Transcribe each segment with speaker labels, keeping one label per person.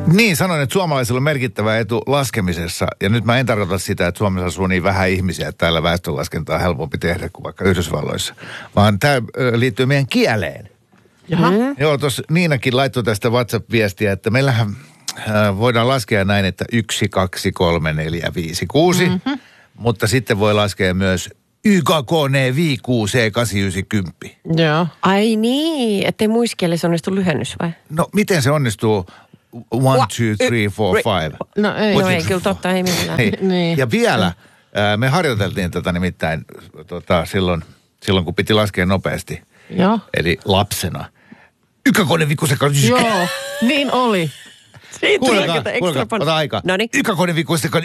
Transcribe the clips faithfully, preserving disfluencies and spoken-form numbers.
Speaker 1: Niin, sanoin, että suomalaisilla on merkittävä etu laskemisessa. Ja nyt mä en tarkoita sitä, että Suomessa asuu niin vähän ihmisiä, että täällä väestönlaskentaa on helpompi tehdä kuin vaikka Yhdysvalloissa. Vaan tämä liittyy meidän kieleen.
Speaker 2: Jaha. Mm.
Speaker 1: Joo, tuossa Niinakin laittoi tästä WhatsApp-viestiä, että meillähän äh, voidaan laskea näin, että yksi, kaksi, kolme, neljä, viisi, kuusi. Mm-hmm. Mutta sitten voi laskea myös Y K K N V Q C kahdeksan yhdeksän kymmenen.
Speaker 2: Joo.
Speaker 3: Ai niin, ettei muiskielessä onnistu lyhennys vai?
Speaker 1: No, miten se onnistuu? One, two, three, four, five.
Speaker 2: No ei.
Speaker 3: No ei, kyllä totta, ei millään.
Speaker 1: Niin. Ja vielä, ää, me harjoiteltiin tätä nimittäin tota, silloin, silloin, kun piti laskea nopeasti.
Speaker 2: Joo.
Speaker 1: Eli lapsena. Ykäkoinen vikusekan.
Speaker 2: Joo, niin oli.
Speaker 3: Siitä
Speaker 1: Kuulkaa, kuulkaa, ota aika.
Speaker 3: Noniin.
Speaker 1: Ykäkoinen vikusekan.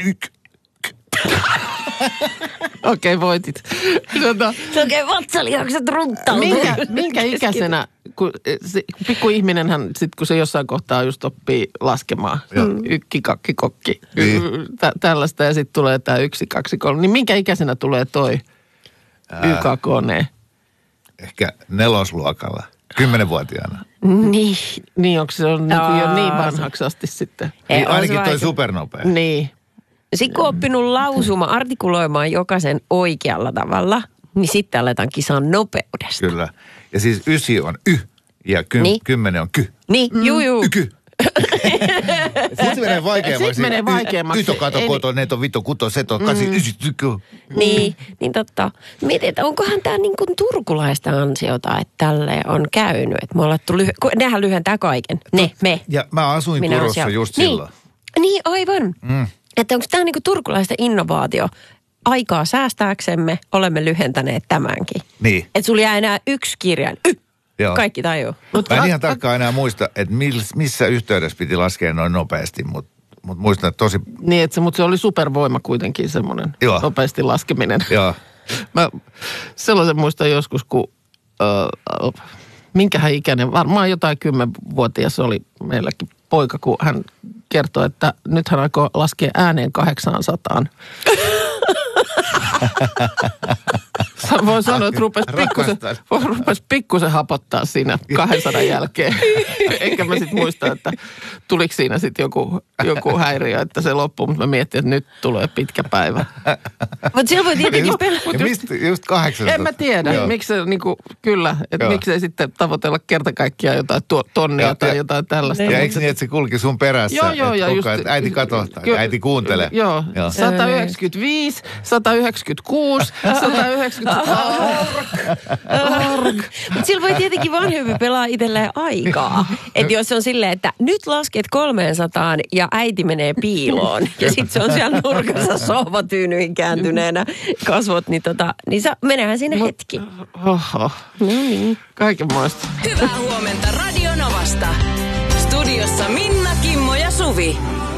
Speaker 2: Okei, okay, voitit. Tota,
Speaker 3: se oikein vatsalihakset runtautuu.
Speaker 2: minkä, minkä ikäisenä, kun se, pikku ihminenhän sit kun se jossain kohtaa just oppii laskemaan, mm. ykki, kakki, kokki, niin. tä, tällaista ja sitten tulee tämä yksi, kaksi, kolme, niin minkä ikäisenä tulee toi Y K K N?
Speaker 1: Ehkä nelosluokalla, kymmenvuotiaana.
Speaker 3: Niin.
Speaker 2: Niin, onko se on niin jo niin vanhaksi asti sitten?
Speaker 1: Ei,
Speaker 3: Ei,
Speaker 1: ainakin toi
Speaker 3: vaikea.
Speaker 1: supernopea.
Speaker 2: Niin.
Speaker 3: Sitten kun on oppinut lausuma, artikuloimaan jokaisen oikealla tavalla, niin sitten aletaan kisaan nopeudesta.
Speaker 1: Kyllä. Ja siis ysi on y ja ky-
Speaker 3: niin.
Speaker 1: kymmenen on ky.
Speaker 3: Niin, mm. juu, juu.
Speaker 1: Yky. Sitten menee vaikeammaksi.
Speaker 2: Sitten menee vaikeammaksi.
Speaker 1: Yto, kato,
Speaker 2: Ei,
Speaker 1: koto, neto, vito, kuto, seto, kasi,
Speaker 2: Mm.
Speaker 1: ysi, tyky.
Speaker 3: Niin, niin totta. Mietin, että onkohan tämä niin kuin turkulaista ansiota, että tälleen on käynyt. Että me ollaan lyhy- kun nehän lyhentää kaiken. Ne, me.
Speaker 1: Ja mä asuin
Speaker 3: Minä
Speaker 1: Turussa
Speaker 3: olen
Speaker 1: just
Speaker 3: niin.
Speaker 1: silloin.
Speaker 3: Niin, aivan.
Speaker 1: Mm.
Speaker 3: Että onko tämä niin kuin turkulaista innovaatio? Aikaa säästääksemme olemme lyhentäneet tämänkin.
Speaker 1: Niin.
Speaker 3: Että sulla jää enää yksi kirjain. Y!
Speaker 1: Joo.
Speaker 3: Kaikki tajuu.
Speaker 1: Mä en ihan tarkkaan enää muista, että missä yhteydessä piti laskea noin nopeasti, mutta mut muistan, että tosi...
Speaker 2: Niin, että se, mutta se oli supervoima kuitenkin semmoinen
Speaker 1: Joo.
Speaker 2: nopeasti laskeminen.
Speaker 1: Joo.
Speaker 2: Mä sellaisen muistan joskus, kun äh, minkähän ikäinen, varmaan jotain kymmenvuotias oli meilläkin poika, kun hän kertoi, että nyt hän aikoo laskea ääneen kahdeksansataan. Voi sanoa, että rupesi pikkusen, rupesi pikkusen hapottaa siinä kahdensadan jälkeen. Enkä mä sitten muista, että tuliko siinä sitten joku, joku häiriö, että se loppuu. Mutta mä mietin, että nyt tulee pitkä päivä.
Speaker 3: Mutta siellä voi tietenkin pelata.
Speaker 1: Ja mistä just kahdeksansataa?
Speaker 2: En mä tiedä.
Speaker 1: Joo.
Speaker 2: Miksi se niinku, kyllä, että miksei sitten tavoitella kerta kaikkiaan jotain tuo, tonnia
Speaker 1: ja,
Speaker 2: tai
Speaker 1: ja,
Speaker 2: jotain tällaista.
Speaker 1: Ja eikö niin, että se kulki sun perässä?
Speaker 2: Joo, joo. Ja just,
Speaker 1: että äiti katsotaan, ky- äiti kuuntelee.
Speaker 2: Joo, joo. sata yhdeksänkymmentäviisi, sata yhdeksänkymmentäkuusi, sata yhdeksänkymmentäkuusi.
Speaker 3: Mutta sillä voi tietenkin vanhempi pelaa itselleen aikaa. Että jos on silleen, että nyt lasket kolmeensataan ja äiti menee piiloon. Ja sitten se on siellä nurkassa sohvatyynyin kääntyneenä kasvot, niin, tota, niin sa, menehän siinä hetki.
Speaker 2: Oho.
Speaker 3: No niin.
Speaker 2: Kaikenmoista.
Speaker 4: Hyvää huomenta Radio Novasta. Studiossa Minna, Kimmo ja Suvi.